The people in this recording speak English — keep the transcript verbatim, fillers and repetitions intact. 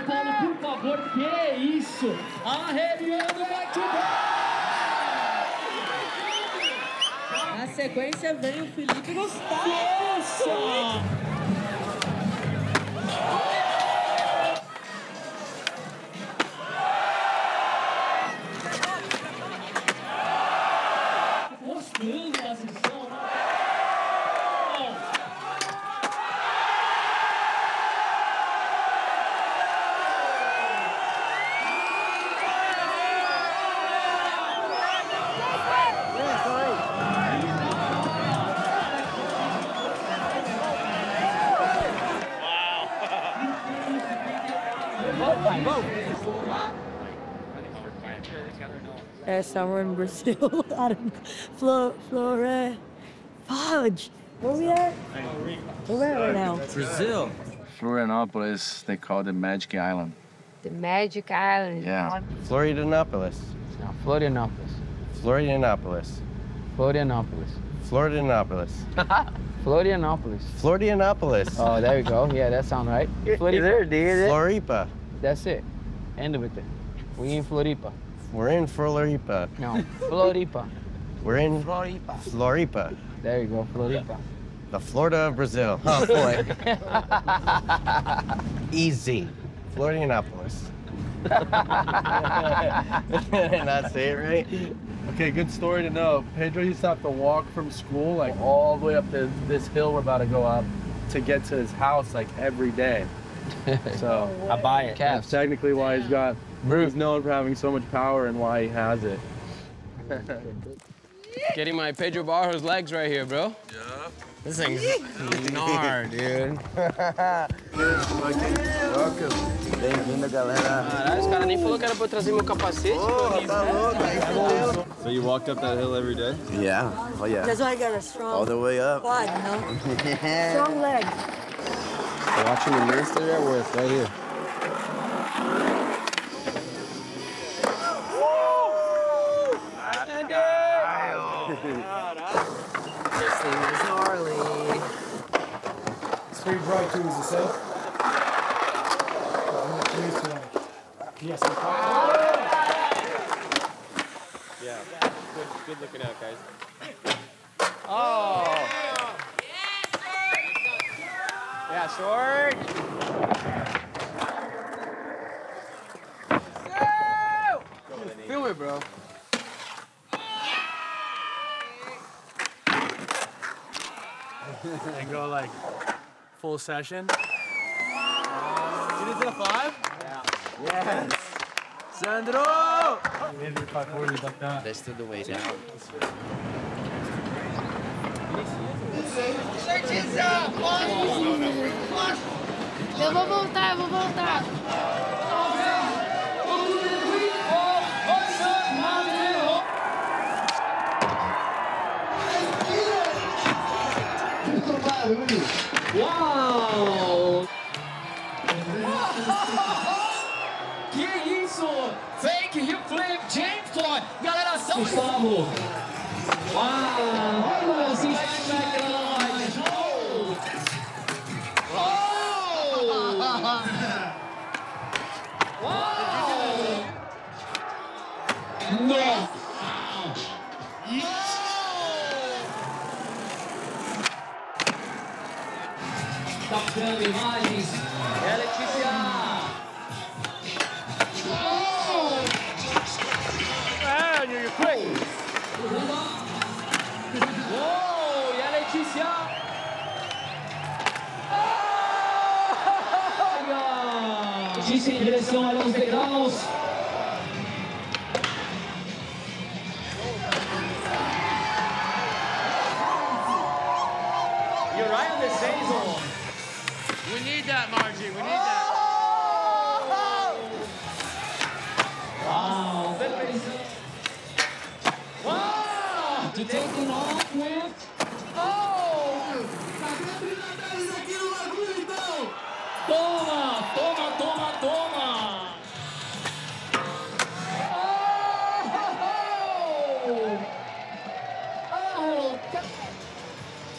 Paulo, por favor, que isso? Arreliando, bate o gol! Na sequência vem o Felipe Gustavo. Nossa! Mostrando a sessão, né? É, somewhere in Brazil. I don't know. Flo, Flore, Fudge. Where we at? Where we at right now? Brazil. Florianopolis, they call it the Magic Island. The Magic Island. Yeah. Florianopolis. No, Florianopolis. Florianopolis. Florianopolis. Florianopolis. Florianopolis. Florianopolis. Oh, there we go. Yeah, that sounds right. Floripa. Is there a D in it? Floripa. That's it. End of it there. We in Floripa. We're in Floripa. No, Floripa. We're in Floripa. Floripa. There you go, Floripa. The Florida of Brazil. Oh, boy. Easy. Florianopolis. Did I not say it right? Okay, good story to know. Pedro used to have to walk from school, like, all the way up to this hill we're about to go up to get to his house, like, every day. So I buy it. that's technically why he's got, he's known for having so much power and why he has it. Getting my Pedro Barros legs right here, bro. Yeah. This thing's gnar, dude. Welcome. Bem-vindo, galera. Caralho, os caras nem falaram que era pra eu trazer meu capacete. Oh, tá louco. So you walk up that hill every day? Yeah. Oh, yeah. That's why I got a strong All the way up. quad, you know? Strong leg. Watching the minister at work right here. This thing is gnarly. Speed drive two is the same. Yes. Yeah. Good, good looking out, guys. Oh. Yeah, short. Film it, bro. And go like full session. You did to the five? Yeah. Yes. Sandro! Let's do the way down. Eu vou voltar, eu vou voltar. Uau! Que isso? Fake hip flip, James Floyd. Galera, são Gustavo. Uau! Olha o flashback na loja. Oh! Uau! Nossa! Captando imagens. É a Letícia. Ah, you're quick. Uou, e a Letícia. Letícia em direção aos degraus. You're right on the same zone. We need that, Margie. We need that. Uau, perfeição. Uau! De tempo